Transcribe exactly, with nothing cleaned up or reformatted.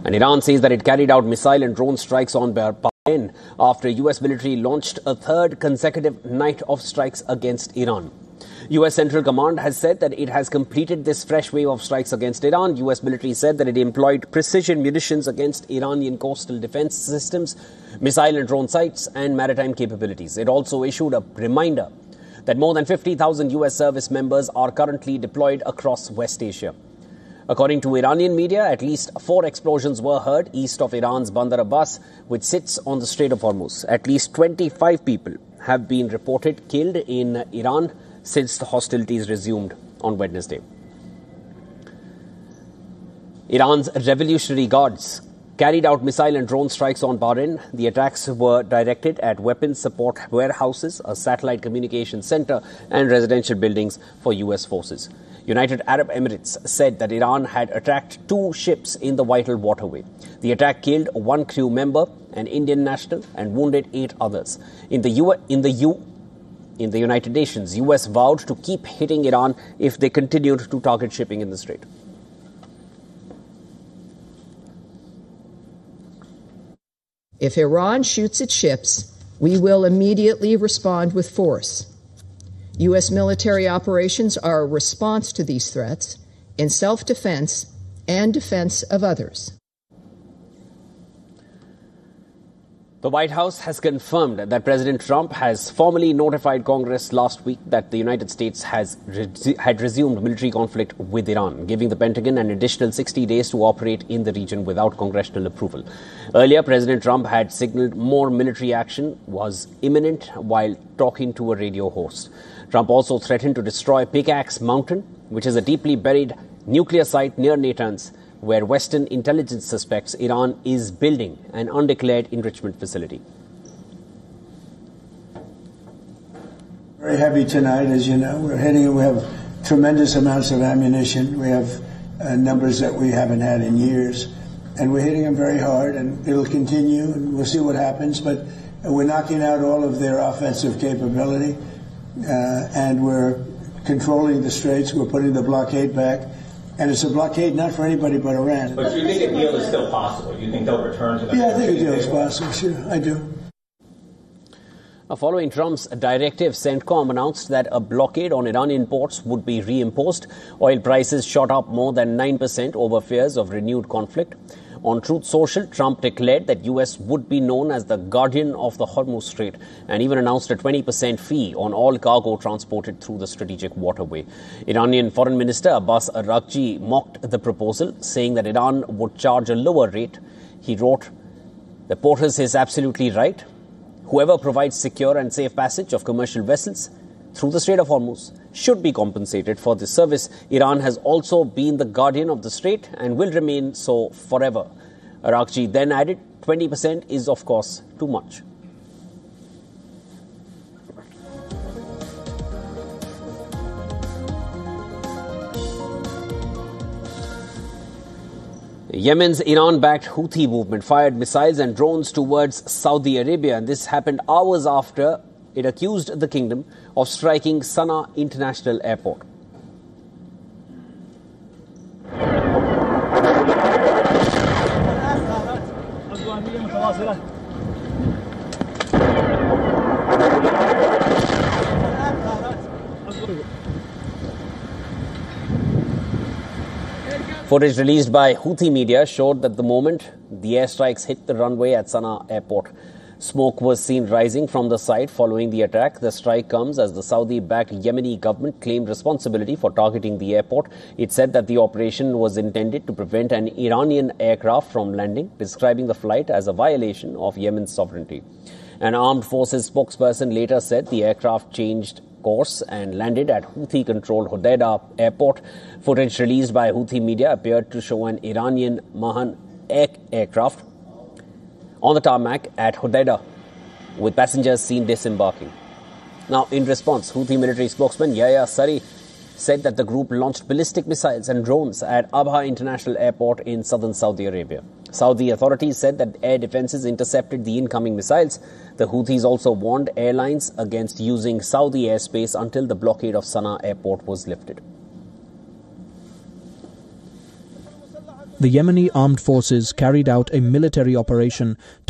And Iran says that it carried out missile and drone strikes on Bahrain after U S military launched a third consecutive night of strikes against Iran. U S Central Command has said that it has completed this fresh wave of strikes against Iran. U S military said that it employed precision munitions against Iranian coastal defense systems, missile and drone sites, and maritime capabilities. It also issued a reminder that more than fifty thousand U S service members are currently deployed across West Asia. According to Iranian media, at least four explosions were heard east of Iran's Bandar Abbas, which sits on the Strait of Hormuz. At least twenty-five people have been reported killed in Iran since the hostilities resumed on Wednesday. Iran's Revolutionary Guards carried out missile and drone strikes on Bahrain. The attacks were directed at weapons support warehouses, a satellite communication center, and residential buildings for U S forces. United Arab Emirates said that Iran had attacked two ships in the vital waterway. The attack killed one crew member, an Indian national, and wounded eight others. In the U in the U in the United Nations, U S vowed to keep hitting Iran if they continued to target shipping in the strait. If Iran shoots at ships, we will immediately respond with force. U S military operations are a response to these threats in self-defense and defense of others. The White House has confirmed that President Trump has formally notified Congress last week that the United States has re- had resumed military conflict with Iran, giving the Pentagon an additional sixty days to operate in the region without congressional approval. Earlier, President Trump had signaled more military action was imminent while talking to a radio host. Trump also threatened to destroy Pickaxe Mountain, which is a deeply buried nuclear site near Natanz, where Western intelligence suspects Iran is building an undeclared enrichment facility. Very heavy tonight, as you know. We're heading, we have tremendous amounts of ammunition. We have uh, numbers that we haven't had in years. And we're hitting them very hard, and it'll continue, and we'll see what happens. But we're knocking out all of their offensive capability, uh, and we're controlling the straits. We're putting the blockade back. And it's a blockade not for anybody but Iran. But do you think a deal is still possible? You think they'll return to the... Yeah, I think a deal is possible, sure. I do. Now, following Trump's directive, CENTCOM announced that a blockade on Iranian ports would be reimposed. Oil prices shot up more than nine percent over fears of renewed conflict. On Truth Social, Trump declared that U S would be known as the guardian of the Hormuz Strait and even announced a twenty percent fee on all cargo transported through the strategic waterway. Iranian Foreign Minister Abbas Araghchi mocked the proposal, saying that Iran would charge a lower rate. He wrote, "The Porters is absolutely right. Whoever provides secure and safe passage of commercial vessels through the Strait of Hormuz should be compensated for this service. Iran has also been the guardian of the strait and will remain so forever." Araghchi then added, twenty percent is of course too much. Yemen's Iran-backed Houthi movement fired missiles and drones towards Saudi Arabia, and this happened hours after it accused the kingdom of striking Sana'a International Airport. Footage released by Houthi media showed that the moment the airstrikes hit the runway at Sana'a Airport, smoke was seen rising from the site following the attack. The strike comes as the Saudi-backed Yemeni government claimed responsibility for targeting the airport. It said that the operation was intended to prevent an Iranian aircraft from landing, describing the flight as a violation of Yemen's sovereignty. An armed forces spokesperson later said the aircraft changed course and landed at Houthi-controlled Hodeidah airport. Footage released by Houthi media appeared to show an Iranian Mahan air aircraft on the tarmac at Hodeidah, with passengers seen disembarking. Now, in response, Houthi military spokesman Yahya Sari said that the group launched ballistic missiles and drones at Abha International Airport in southern Saudi Arabia. Saudi authorities said that air defenses intercepted the incoming missiles. The Houthis also warned airlines against using Saudi airspace until the blockade of Sana'a Airport was lifted. The Yemeni armed forces carried out a military operation